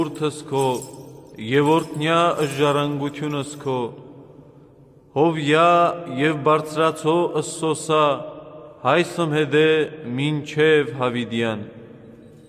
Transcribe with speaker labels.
Speaker 1: ուրթս քո եւ օրտնյա ժառանգությունս քո հովյա եւ բարձրացո ըսսոսա հայսմ հետե մինչև հավիդյան